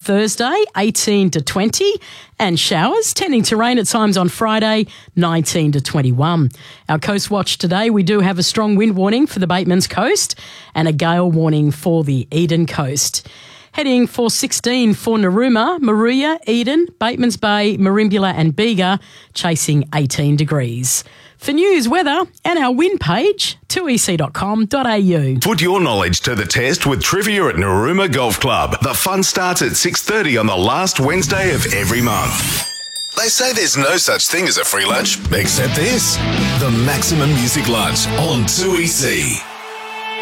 Thursday, 18 to 20, and showers tending to rain at times on Friday, 19 to 21. Our Coast Watch today, we do have a strong wind warning for the Batemans Coast and a gale warning for the Eden Coast. Heading for 16 for Narooma, Moruya, Eden, Batemans Bay, Merimbula and Bega, chasing 18 degrees. For news, weather and our wind page, 2ec.com.au. Put your knowledge to the test with trivia at Narooma Golf Club. The fun starts at 6:30 on the last Wednesday of every month. They say there's no such thing as a free lunch, except this. The Maximum Music Lunch on 2EC.